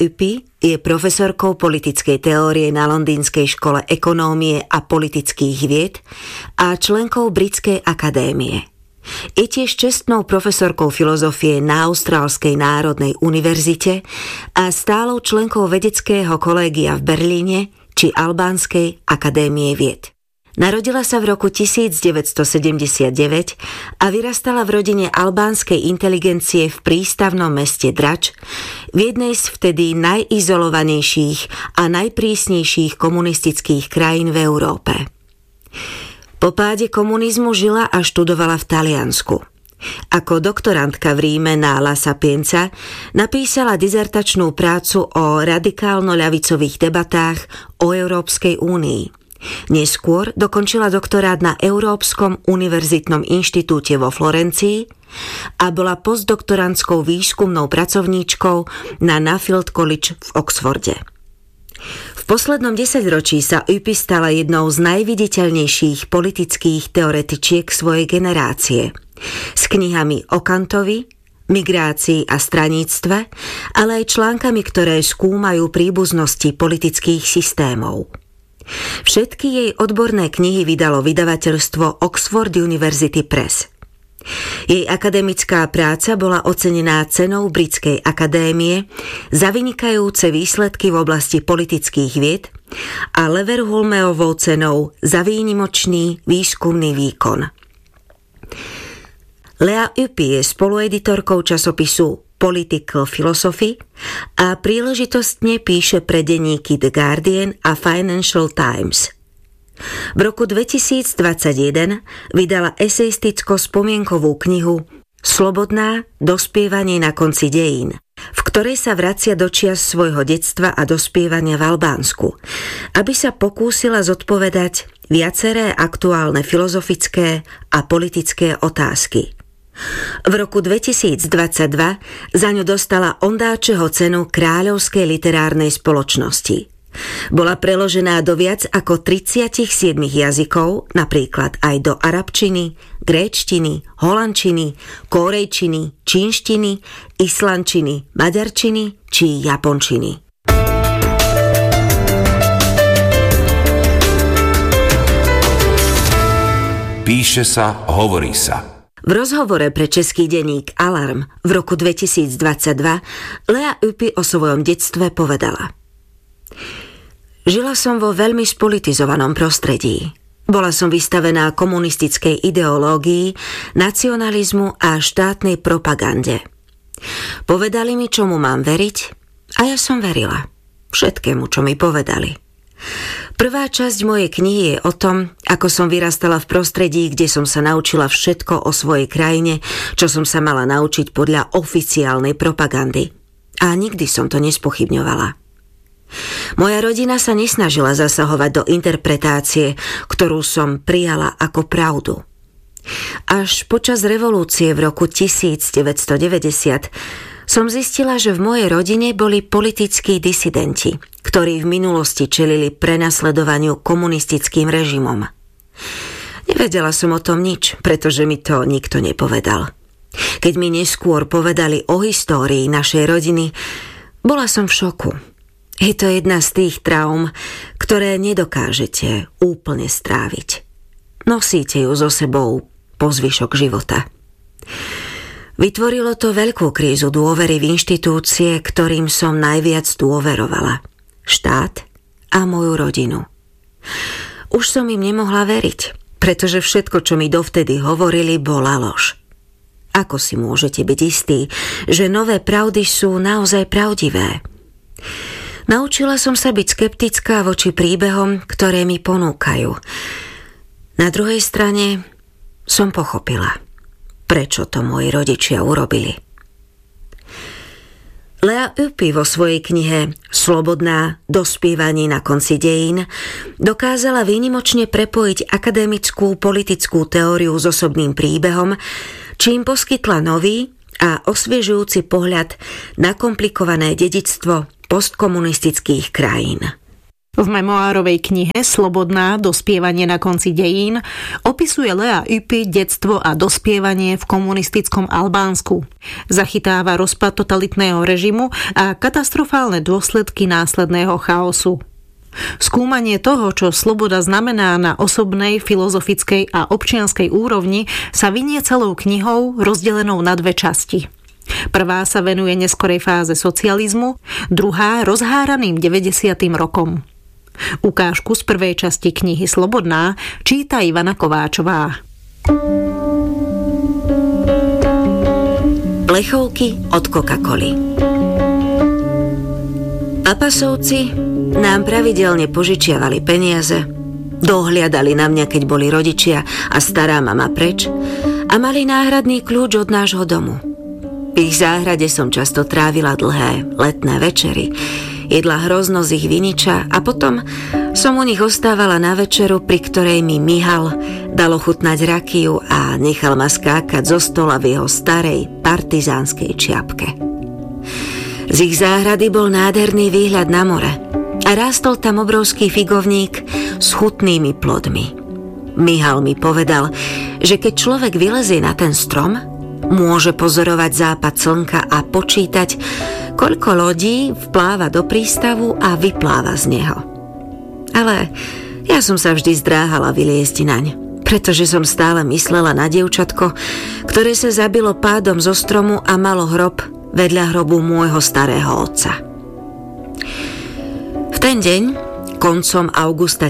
Ypi je profesorkou politickej teórie na Londýnskej škole ekonómie a politických vied a členkou Britskej akadémie. Je tiež čestnou profesorkou filozofie na Austrálskej národnej univerzite a stálou členkou vedeckého kolégia v Berlíne či Albánskej akadémie vied. Narodila sa v roku 1979 a vyrastala v rodine albánskej inteligencie v prístavnom meste Drač, v jednej z vtedy najizolovanejších a najprísnejších komunistických krajín v Európe. Po páde komunizmu žila a študovala v Taliansku. Ako doktorantka v Ríme na La Sapienza napísala dizertačnú prácu o radikálno-ľavicových debatách o Európskej únii. Neskôr dokončila doktorát na Európskom univerzitnom inštitúte vo Florencii a bola postdoktorantskou výskumnou pracovníčkou na Nuffield College v Oxforde. V poslednom 10-ročí sa Ypi stala jednou z najviditeľnejších politických teoretičiek svojej generácie. S knihami o Kantovi, migrácii a straníctve, ale aj článkami, ktoré skúmajú príbuznosti politických systémov. Všetky jej odborné knihy vydalo vydavateľstvo Oxford University Press. Jej akademická práca bola ocenená cenou Britskej akadémie za vynikajúce výsledky v oblasti politických vied a Leverhulmeovou cenou za výnimočný výskumný výkon. Lea Ypi je spolueditorkou časopisu Political Philosophy a príležitostne píše pre denníky The Guardian a Financial Times. V roku 2021 vydala eseisticko-spomienkovú knihu Slobodná, dospievanie na konci dejín, v ktorej sa vracia do čias svojho detstva a dospievania v Albánsku, aby sa pokúsila zodpovedať viaceré aktuálne filozofické a politické otázky. V roku 2022 za ňu dostala Ondáčeho cenu Kráľovskej literárnej spoločnosti. Bola preložená do viac ako 37 jazykov, napríklad aj do arabčiny, gréčtiny, holandčiny, kórejčiny, čínštiny, islandčiny, maďarčiny či japončiny. Píše sa, hovorí sa. V rozhovore pre český denník Alarm v roku 2022 Lea Ypi o svojom detstve povedala: Žila som vo veľmi spolitizovanom prostredí. Bola som vystavená komunistickej ideológii, nacionalizmu a štátnej propagande. Povedali mi, čomu mám veriť, a ja som verila. Všetkému, čo mi povedali. Prvá časť mojej knihy je o tom, ako som vyrastala v prostredí, kde som sa naučila všetko o svojej krajine, čo som sa mala naučiť podľa oficiálnej propagandy. A nikdy som to nespochybňovala. Moja rodina sa nesnažila zasahovať do interpretácie, ktorú som prijala ako pravdu. Až počas revolúcie v roku 1990 som zistila, že v mojej rodine boli politickí disidenti, ktorí v minulosti čelili prenasledovaniu komunistickým režimom. Nevedela som o tom nič, pretože mi to nikto nepovedal. Keď mi neskôr povedali o histórii našej rodiny, bola som v šoku. Je to jedna z tých traum, ktoré nedokážete úplne stráviť. Nosíte ju so sebou po zvyšok života. Vytvorilo to veľkú krízu dôvery v inštitúcie, ktorým som najviac dôverovala. Štát a moju rodinu. Už som im nemohla veriť, pretože všetko, čo mi dovtedy hovorili, bola lož. Ako si môžete byť istí, že nové pravdy sú naozaj pravdivé? Naučila som sa byť skeptická voči príbehom, ktoré mi ponúkajú. Na druhej strane som pochopila, prečo to moji rodičia urobili. Lea Ypi vo svojej knihe Slobodná, dospievanie na konci dejín dokázala výnimočne prepojiť akademickú politickú teóriu s osobným príbehom, čím poskytla nový a osviežujúci pohľad na komplikované dedičstvo postkomunistických krajín. V memoárovej knihe Slobodná, dospievanie na konci dejín opisuje Lea Ypi detstvo a dospievanie v komunistickom Albánsku. Zachytáva rozpad totalitného režimu a katastrofálne dôsledky následného chaosu. Skúmanie toho, čo sloboda znamená na osobnej, filozofickej a občianskej úrovni, sa vinie celou knihou rozdelenou na dve časti. Prvá sa venuje neskorej fáze socializmu, druhá rozháraným 90. rokom. Ukážku z prvej časti knihy Slobodná číta Ivana Kováčová. Plechovky od Coca-Coly. Papasovci nám pravidelne požičiavali peniaze, dohliadali na mňa, keď boli rodičia a stará mama preč a mali náhradný kľúč od nášho domu. V ich záhrade som často trávila dlhé letné večery, jedla hrozno z ich viniča a potom som u nich ostávala na večeru, pri ktorej mi Mihal dal ochutnať rakiu a nechal ma skákať zo stola v jeho starej partizánskej čiapke. Z ich záhrady bol nádherný výhľad na more a rástol tam obrovský figovník s chutnými plodmi. Mihal mi povedal, že keď človek vylezie na ten strom, môže pozorovať západ slnka a počítať, koľko lodí vpláva do prístavu a vypláva z neho. Ale ja som sa vždy zdráhala vyliezť naň, pretože som stále myslela na dievčatko, ktoré sa zabilo pádom zo stromu a malo hrob vedľa hrobu môjho starého otca. V ten deň, koncom augusta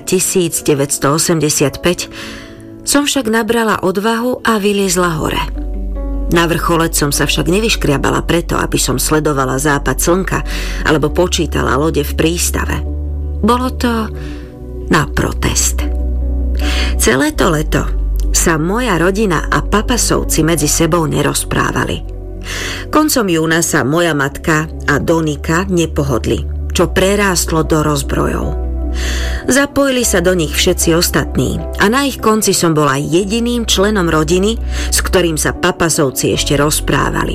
1985, som však nabrala odvahu a vyliezla hore. Na vrcholec som sa však nevyškriabala preto, aby som sledovala západ slnka alebo počítala lode v prístave. Bolo to na protest. Celé to leto sa moja rodina a papasovci medzi sebou nerozprávali. Koncom júna sa moja matka a Donika nepohodli, čo prerástlo do rozbrojov. Zapojili sa do nich všetci ostatní a na ich konci som bola jediným členom rodiny, s ktorým sa papasovci ešte rozprávali.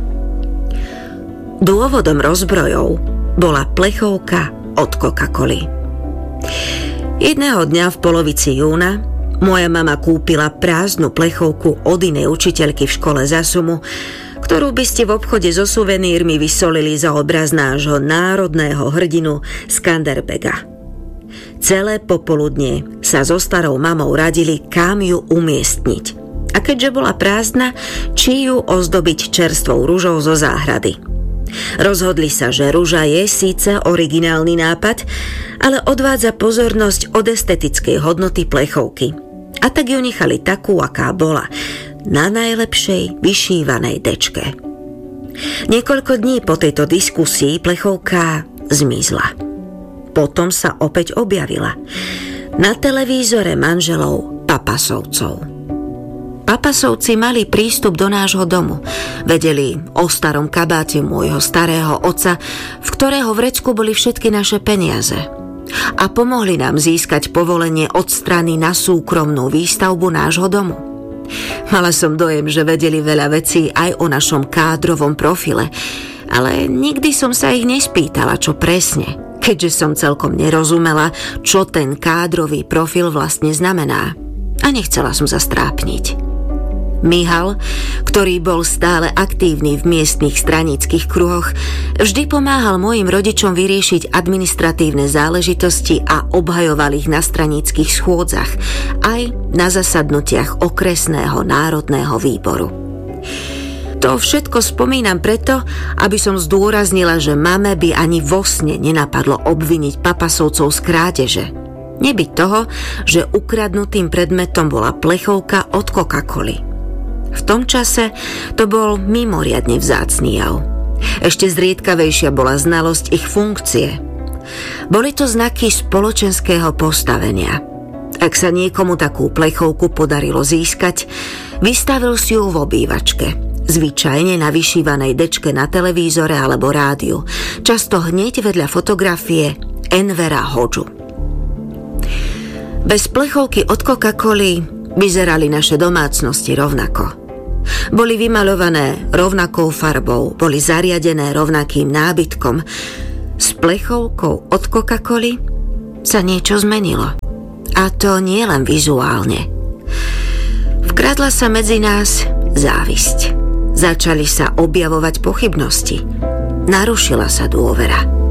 Dôvodom rozbrojov bola plechovka od Coca-Coly. Jedného dňa v polovici júna moja mama kúpila prázdnu plechovku od inej učiteľky v škole Zasumu, ktorú by ste v obchode so suvenírmi vysolili za obraz nášho národného hrdinu Skanderbega. Celé popoludnie sa so starou mamou radili, kam ju umiestniť. A keďže bola prázdna, či ju ozdobiť čerstvou ružou zo záhrady. Rozhodli sa, že ruža je síce originálny nápad, ale odvádza pozornosť od estetickej hodnoty plechovky. A tak ju nechali takú, aká bola, na najlepšej vyšívanej dečke. Niekoľko dní po tejto diskusii plechovka zmizla. Potom sa opäť objavila na televízore manželov Papasovcov. Papasovci mali prístup do nášho domu. Vedeli o starom kabáte môjho starého otca, v ktorého vrecku boli všetky naše peniaze. A pomohli nám získať povolenie od strany na súkromnú výstavbu nášho domu. Mala som dojem, že vedeli veľa vecí aj o našom kádrovom profile, ale nikdy som sa ich nespýtala, čo presne, keďže som celkom nerozumela, čo ten kádrový profil vlastne znamená. A nechcela som sa strápniť. Mihal, ktorý bol stále aktívny v miestnych straníckych kruhoch, vždy pomáhal mojim rodičom vyriešiť administratívne záležitosti a obhajoval ich na straníckych schôdzach, aj na zasadnutiach okresného národného výboru. To všetko spomínam preto, aby som zdôraznila, že mame by ani vo sne nenapadlo obviniť papasovcov z krádeže. Nebyť toho, že ukradnutým predmetom bola plechovka od Coca-Coly. V tom čase to bol mimoriadne vzácny jav. Ešte zriedkavejšia bola znalosť ich funkcie. Boli to znaky spoločenského postavenia. Ak sa niekomu takú plechovku podarilo získať, vystavil si ju v obývačke. Zvyčajne na vyšívanej dečke na televízore alebo rádiu, často hneď vedľa fotografie Envera Hodžu. Bez plechovky od Coca-Coly vyzerali naše domácnosti rovnako. Boli vymaľované rovnakou farbou, boli zariadené rovnakým nábytkom. S plechovkou od Coca-Coly sa niečo zmenilo. A to nie len vizuálne. Vkradla sa medzi nás závisť. Začali sa objavovať pochybnosti. Narušila sa dôvera.